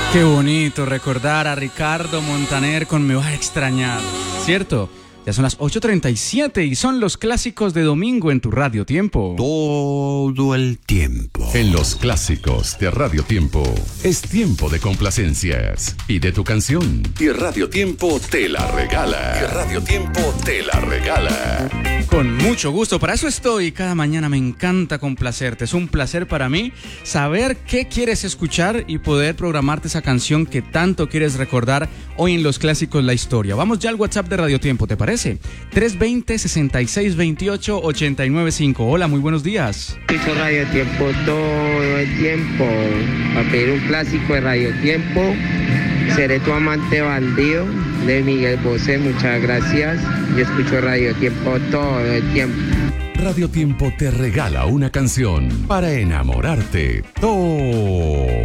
Qué bonito recordar a Ricardo Montaner con Me vas a extrañar, ¿cierto? Ya son las 8:37 y son los clásicos de domingo en tu Radio Tiempo. Todo el tiempo. En los clásicos de Radio Tiempo es tiempo de complacencias. Pide tu canción y Radio Tiempo te la regala. Con mucho gusto, para eso estoy. Cada mañana me encanta complacerte. Es un placer para mí saber qué quieres escuchar y poder programarte esa canción que tanto quieres recordar hoy en los clásicos La Historia. Vamos ya al WhatsApp de Radio Tiempo, ¿te parece? 320-6628-895. Hola, muy buenos días. Escucho Radio Tiempo todo el tiempo. Para pedir un clásico de Radio Tiempo, Seré tu amante bandido, de Miguel Bosé. Muchas gracias. Yo escucho Radio Tiempo todo el tiempo. Radio Tiempo te regala una canción para enamorarte todo